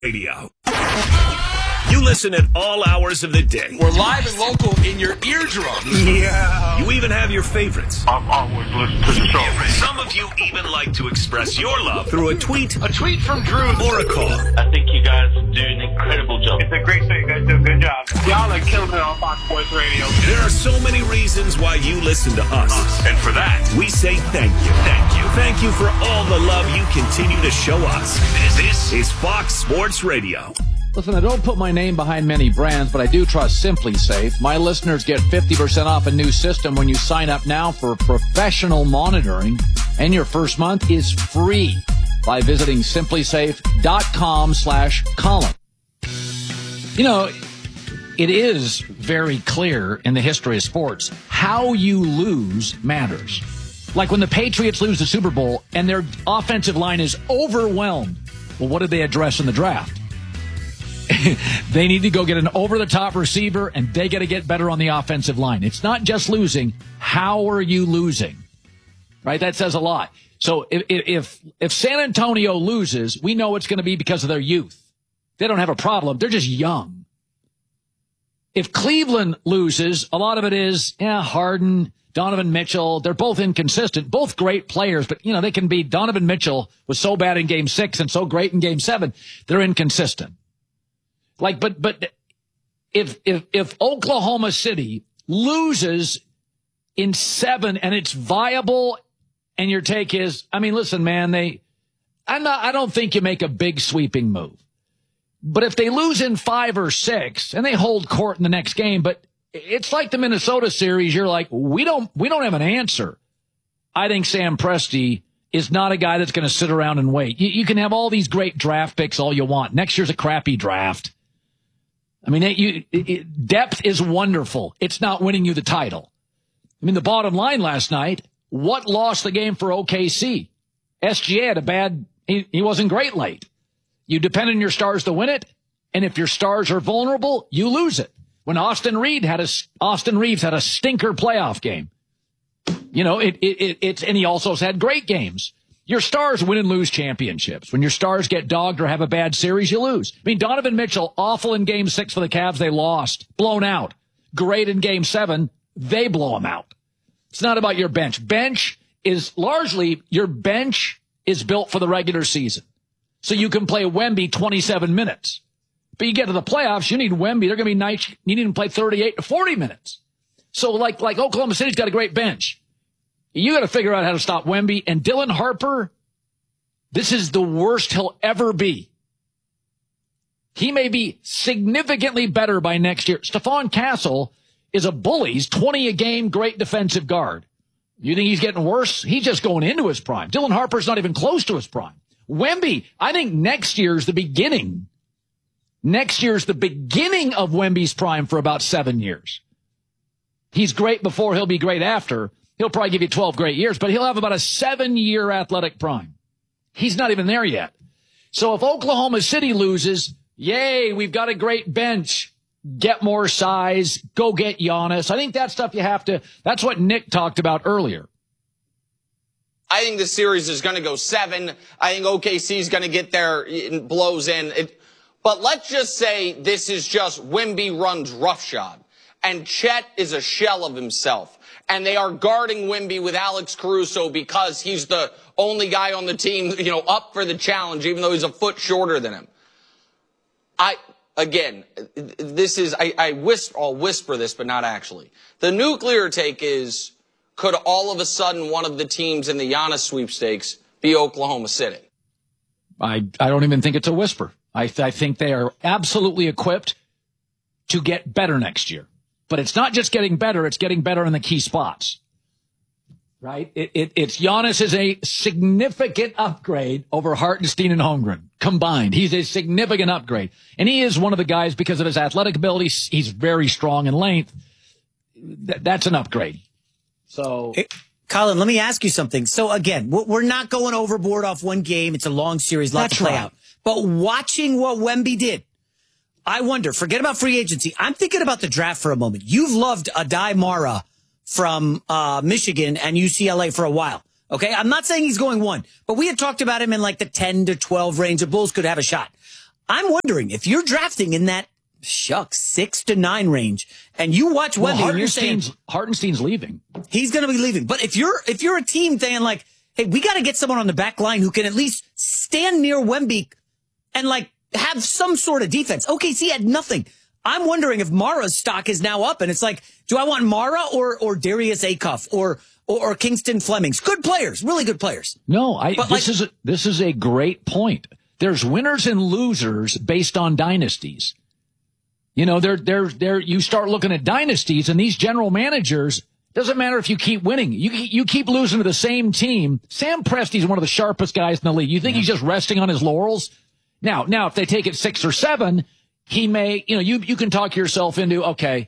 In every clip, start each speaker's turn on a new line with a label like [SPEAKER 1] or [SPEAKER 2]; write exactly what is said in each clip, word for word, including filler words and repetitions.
[SPEAKER 1] Radio. You listen at all hours of the day.
[SPEAKER 2] We're live and local in your eardrums.
[SPEAKER 1] Yeah. You even have your favorites.
[SPEAKER 3] I'm always listening to the show.
[SPEAKER 1] Some of you even like to express your love through a tweet,
[SPEAKER 2] A tweet from Drew,
[SPEAKER 1] or a call.
[SPEAKER 4] I think you guys do an incredible job.
[SPEAKER 3] It's a great show. You guys do a good job. Y'all are killing it on Fox Sports Radio.
[SPEAKER 1] There are so many reasons why you listen to us. And for that, we say thank you. Thank you. Thank you for all the love you continue to show us. This is Fox Sports Radio.
[SPEAKER 5] Listen, I don't put my name behind many brands, but I do trust Simply Safe. My listeners get fifty percent off a new system when you sign up now for professional monitoring, and your first month is free by visiting simplysafe.com slash Colin. You know, it is very clear in the history of sports, how you lose matters. Like when the Patriots lose the Super Bowl and their offensive line is overwhelmed. Well, what did they address in the draft? They need to go get an over-the-top receiver, and they got to get better on the offensive line. It's not just losing. How are you losing? Right? That says a lot. So if if, if San Antonio loses, we know it's going to be because of their youth. They don't have a problem. They're just young. If Cleveland loses, a lot of it is, yeah, Harden, Donovan Mitchell. They're both inconsistent, both great players, but, you know, they can be. Donovan Mitchell was so bad in game six and so great in game seven. They're inconsistent. Like, but, but if, if, if Oklahoma City loses in seven and it's viable and your take is, I mean, listen, man, they, I'm not, I don't think you make a big sweeping move, but if they lose in five or six and they hold court in the next game, but it's like the Minnesota series, you're like, we don't, we don't have an answer. I think Sam Presti is not a guy that's going to sit around and wait. You, you can have all these great draft picks all you want. Next year's a crappy draft. I mean, it, you, it, depth is wonderful. It's not winning you the title. I mean, the bottom line last night, what lost the game for O K C? S G A had a bad, he, he wasn't great late. You depend on your stars to win it, and if your stars are vulnerable, you lose it. When Austin Reed had a, Austin Reeves had a stinker playoff game. You know, it, it, it, it's, and he also has had great games. Your stars win and lose championships. When your stars get dogged or have a bad series, you lose. I mean, Donovan Mitchell, awful in game six for the Cavs. They lost. Blown out. Great in game seven. They blow them out. It's not about your bench. Bench is largely, your bench is built for the regular season. So you can play Wemby twenty-seven minutes. But you get to the playoffs, you need Wemby. They're going to be nice. You need him to play thirty-eight to forty minutes. So like, like Oklahoma City's got a great bench. You got to figure out how to stop Wemby. And Dylan Harper, this is the worst he'll ever be. He may be significantly better by next year. Stephon Castle is a bully. He's twenty a game, great defensive guard. You think he's getting worse? He's just going into his prime. Dylan Harper's not even close to his prime. Wemby, I think next year's the beginning. Next year's the beginning of Wemby's prime for about seven years. He's great before, he'll be great after. He'll probably give you twelve great years, but he'll have about a seven-year athletic prime. He's not even there yet. So if Oklahoma City loses, yay, we've got a great bench. Get more size. Go get Giannis. I think that's stuff you have to, that's what Nick talked about earlier.
[SPEAKER 6] I think the series is going to go seven. I think O K C is going to get their blows in. It, but let's just say this is just Wemby runs roughshod, and Chet is a shell of himself. And they are guarding Wemby with Alex Caruso because he's the only guy on the team, you know, up for the challenge, even though he's a foot shorter than him. I, again, this is, I, I whisper, I'll whisper this, but not actually. The nuclear take is, could all of a sudden one of the teams in the Giannis sweepstakes be Oklahoma City?
[SPEAKER 5] I, I don't even think it's a whisper. I, th- I think they are absolutely equipped to get better next year. But it's not just getting better, it's getting better in the key spots. Right? It, it, it's Giannis is a significant upgrade over Hartenstein and Holmgren combined. He's a significant upgrade. And he is one of the guys, because of his athletic ability, he's very strong in length. Th- that's an upgrade. So,
[SPEAKER 7] hey, Colin, let me ask you something. So again, we're not going overboard off one game. It's a long series, lot to play out. But watching what Wemby did, I wonder, forget about free agency. I'm thinking about the draft for a moment. You've loved Adai Mara from uh, Michigan and U C L A for a while. Okay, I'm not saying he's going one, but we had talked about him in like the ten to twelve range. The Bulls could have a shot. I'm wondering if you're drafting in that, shucks, six to nine range, and you watch
[SPEAKER 5] well,
[SPEAKER 7] Wemby and you're saying
[SPEAKER 5] Hartenstein's leaving.
[SPEAKER 7] He's going to be leaving. But if you're if you're a team saying like, hey, we got to get someone on the back line who can at least stand near Wemby and like have some sort of defense. O K C had nothing. I'm wondering if Mara's stock is now up, and it's like, do I want Mara or or Darius Acuff or or, or Kingston Flemings? Good players, really good players.
[SPEAKER 5] No, I.
[SPEAKER 7] But
[SPEAKER 5] this
[SPEAKER 7] like,
[SPEAKER 5] is a, this is a great point. There's winners and losers based on dynasties. You know, there, there, there. You start looking at dynasties, and these general managers. Doesn't matter if you keep winning. You you keep losing to the same team. Sam Presti's one of the sharpest guys in the league. You think yeah. he's just resting on his laurels? Now, now, if they take it six or seven, he may. You know, you you can talk yourself into okay.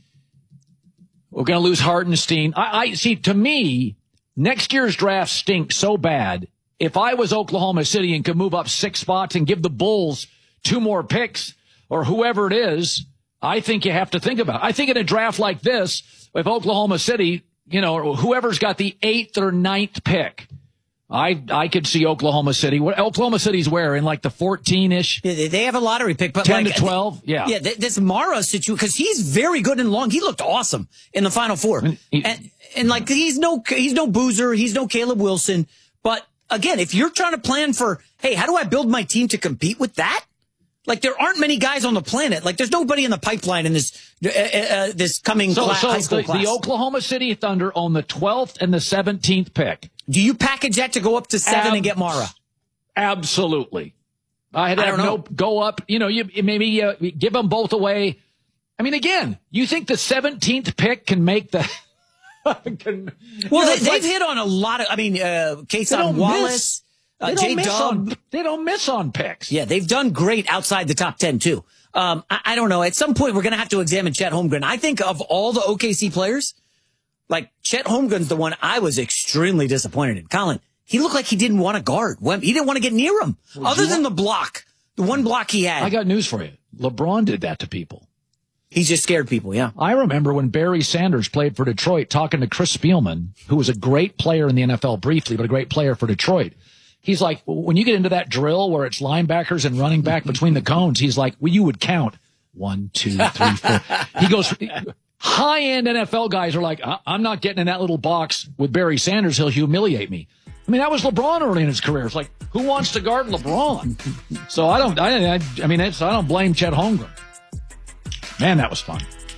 [SPEAKER 5] We're going to lose Hartenstein. I, I see. To me, next year's draft stinks so bad. If I was Oklahoma City and could move up six spots and give the Bulls two more picks or whoever it is, I think you have to think about it. I think in a draft like this, if Oklahoma City, you know, whoever's got the eighth or ninth pick, I I could see Oklahoma City. What Oklahoma City's where, in like the fourteen-ish?
[SPEAKER 7] Yeah, they have a lottery pick, but
[SPEAKER 5] ten
[SPEAKER 7] like,
[SPEAKER 5] to twelve. Yeah,
[SPEAKER 7] yeah. This Mara situation, because he's very good and long. He looked awesome in the Final Four, and, he, and and like he's no he's no Boozer, he's no Caleb Wilson. But again, if you're trying to plan for, hey, how do I build my team to compete with that? Like, there aren't many guys on the planet. Like, there's nobody in the pipeline in this uh, uh, this coming
[SPEAKER 5] so,
[SPEAKER 7] class,
[SPEAKER 5] so
[SPEAKER 7] high school
[SPEAKER 5] the,
[SPEAKER 7] class.
[SPEAKER 5] The Oklahoma City Thunder own the twelfth and the seventeenth pick.
[SPEAKER 7] Do you package that to go up to seven
[SPEAKER 5] Ab-
[SPEAKER 7] and get Mara?
[SPEAKER 5] Absolutely. I had
[SPEAKER 7] I don't know.
[SPEAKER 5] No, go up. You know, you maybe uh, give them both away. I mean, again, you think the seventeenth pick can make the? can,
[SPEAKER 7] well,
[SPEAKER 5] know,
[SPEAKER 7] they, they've
[SPEAKER 5] like,
[SPEAKER 7] hit on a lot of. I mean, uh, Kason Wallace.
[SPEAKER 5] They
[SPEAKER 7] Uh,
[SPEAKER 5] don't,
[SPEAKER 7] J
[SPEAKER 5] miss
[SPEAKER 7] Dub.
[SPEAKER 5] on, they don't miss on picks.
[SPEAKER 7] Yeah, they've done great outside the top ten, too. Um, I, I don't know. At some point, we're going to have to examine Chet Holmgren. I think of all the O K C players, like, Chet Holmgren's the one I was extremely disappointed in. Colin, he looked like he didn't want to guard. He didn't want to get near him, well, other than want- the block, the one block he had.
[SPEAKER 5] I got news for you. LeBron did that to people.
[SPEAKER 7] He's just scared people, yeah.
[SPEAKER 5] I remember when Barry Sanders played for Detroit, talking to Chris Spielman, who was a great player in the N F L briefly, but a great player for Detroit. He's like, when you get into that drill where it's linebackers and running back between the cones, he's like, well, you would count one, two, three, four. He goes, high-end N F L guys are like, I'm not getting in that little box with Barry Sanders. He'll humiliate me. I mean, that was LeBron early in his career. It's like, who wants to guard LeBron? So I don't, I, I, I mean, it's, I don't blame Chet Holmgren. Man, that was fun.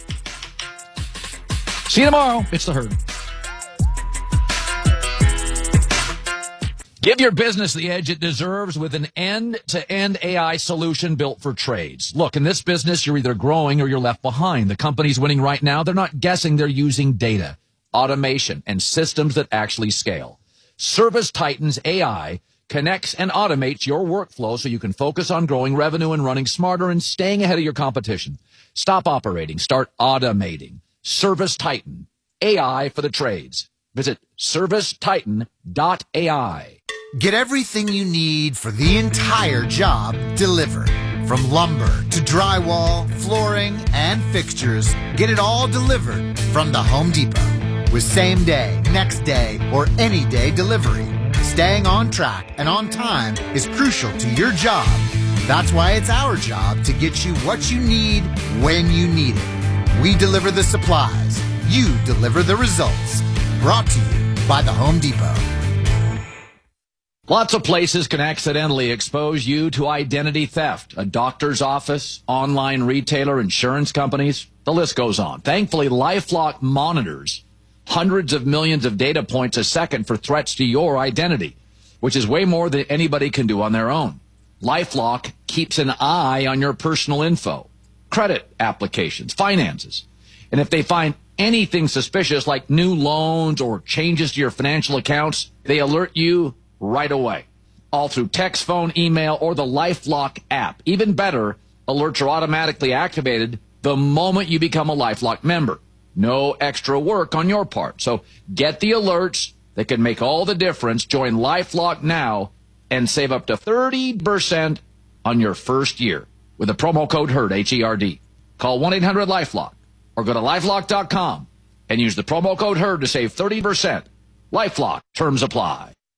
[SPEAKER 5] See you tomorrow. It's The Herd. Give your business the edge it deserves with an end-to-end A I solution built for trades. Look, in this business, you're either growing or you're left behind. The companies winning right now, they're not guessing, they're using data, automation, and systems that actually scale. ServiceTitan's A I connects and automates your workflow so you can focus on growing revenue and running smarter and staying ahead of your competition. Stop operating. Start automating. ServiceTitan. A I for the trades. Visit service titan dot A I.
[SPEAKER 8] Get everything you need for the entire job delivered. From lumber to drywall, flooring, and fixtures, get it all delivered from the Home Depot. With same day, next day, or any day delivery, staying on track and on time is crucial to your job. That's why it's our job to get you what you need when you need it. We deliver the supplies. You deliver the results. Brought to you by the Home Depot.
[SPEAKER 5] Lots of places can accidentally expose you to identity theft. A doctor's office, online retailer, insurance companies, the list goes on. Thankfully, LifeLock monitors hundreds of millions of data points a second for threats to your identity, which is way more than anybody can do on their own. LifeLock keeps an eye on your personal info, credit applications, finances. And if they find anything suspicious like new loans or changes to your financial accounts, they alert you right away, all through text, phone, email, or the LifeLock app. Even better, alerts are automatically activated the moment you become a LifeLock member. No extra work on your part. So get the alerts that can make all the difference. Join LifeLock now and save up to thirty percent on your first year with the promo code HERD, H E R D. Call one eight hundred LifeLock or go to lifelock dot com and use the promo code HERD to save thirty percent. LifeLock. Terms apply.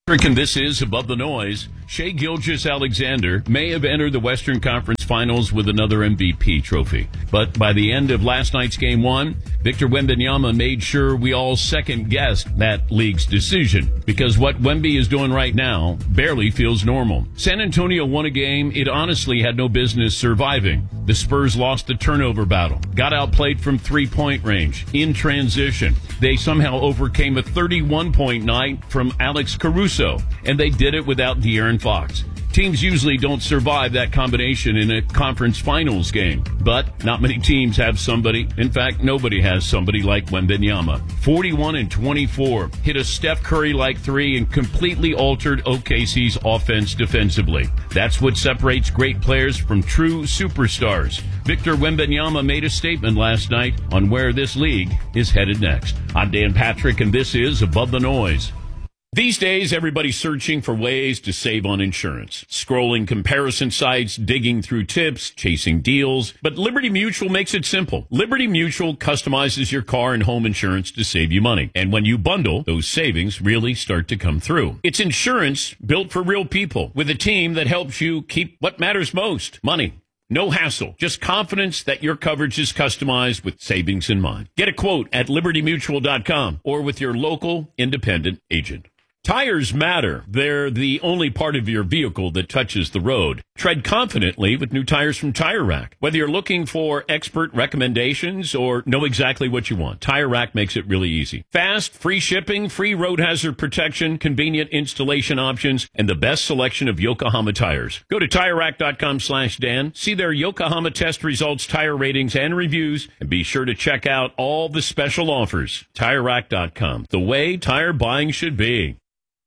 [SPEAKER 9] And this is Above the Noise. Shai Gilgeous-Alexander may have entered the Western Conference Finals with another M V P trophy. But by the end of last night's Game one, Victor Wembanyama made sure we all second-guessed that league's decision. Because what Wemby is doing right now barely feels normal. San Antonio won a game it honestly had no business surviving. The Spurs lost the turnover battle, got outplayed from three-point range, in transition. They somehow overcame a thirty-one point night from Alex Caruso, and they did it without De'Aaron Fox. Teams usually don't survive that combination in a conference finals game, but not many teams have somebody. In fact, nobody has somebody like Wembanyama. forty-one and twenty-four, hit a Steph Curry-like three and completely altered O K C's offense defensively. That's what separates great players from true superstars. Victor Wembanyama made a statement last night on where this league is headed next. I'm Dan Patrick, and this is Above the Noise. These days, everybody's searching for ways to save on insurance. Scrolling comparison sites, digging through tips, chasing deals. But Liberty Mutual makes it simple. Liberty Mutual customizes your car and home insurance to save you money. And when you bundle, those savings really start to come through. It's insurance built for real people with a team that helps you keep what matters most, money. No hassle, just confidence that your coverage is customized with savings in mind. Get a quote at liberty mutual dot com or with your local independent agent. Tires matter. They're the only part of your vehicle that touches the road. Tread confidently with new tires from Tire Rack. Whether you're looking for expert recommendations or know exactly what you want, Tire Rack makes it really easy. Fast, free shipping, free road hazard protection, convenient installation options, and the best selection of Yokohama tires. Go to tire rack dot com slash Dan, see their Yokohama test results, tire ratings, and reviews, and be sure to check out all the special offers. tire rack dot com, the way tire buying should be.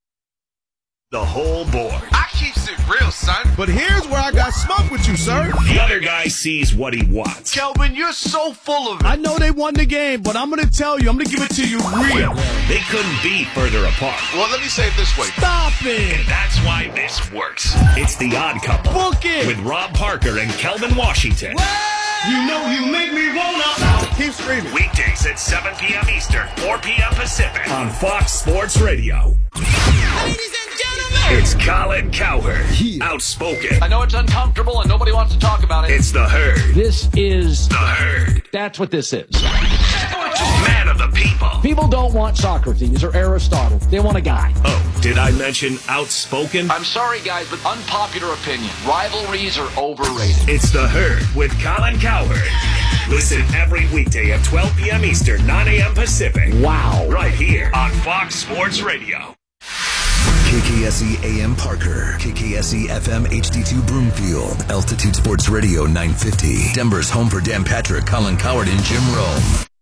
[SPEAKER 1] The whole board.
[SPEAKER 2] I keeps it real, son.
[SPEAKER 10] But here's where I got smoke with you, sir.
[SPEAKER 1] The other guy sees what he wants.
[SPEAKER 2] Kelvin, you're so full of it.
[SPEAKER 10] I know they won the game, but I'm going to tell you, I'm going to give it to you real.
[SPEAKER 1] They couldn't be further apart.
[SPEAKER 2] Well, let me say it this way.
[SPEAKER 10] Stop it.
[SPEAKER 1] And that's why this works. It's The Odd Couple.
[SPEAKER 10] Book it.
[SPEAKER 1] With Rob Parker and Kelvin Washington.
[SPEAKER 10] You know you make me wanna. Keep screaming.
[SPEAKER 1] Weekdays at seven p.m. Eastern, four p.m. Pacific on Fox Sports Radio.
[SPEAKER 2] Ladies and gentlemen,
[SPEAKER 1] it's Colin Cowherd. Yeah. Outspoken.
[SPEAKER 5] I know it's uncomfortable and nobody wants to talk about it.
[SPEAKER 1] It's The Herd.
[SPEAKER 5] This is
[SPEAKER 1] The Herd.
[SPEAKER 5] That's what this is.
[SPEAKER 1] Man of the people.
[SPEAKER 5] People don't want Socrates or Aristotle. They want a guy.
[SPEAKER 1] Oh, did I mention outspoken?
[SPEAKER 11] I'm sorry, guys, but unpopular opinion. Rivalries are overrated.
[SPEAKER 1] It's The Herd with Colin Cowherd. Listen every weekday at twelve p.m. Eastern, nine a.m. Pacific.
[SPEAKER 5] Wow.
[SPEAKER 1] Right here on Fox Sports Radio.
[SPEAKER 12] K K S E A M Parker, K K S E F M H D two Broomfield, Altitude Sports Radio nine fifty, Denver's home for Dan Patrick, Colin Cowherd, and Jim Rome.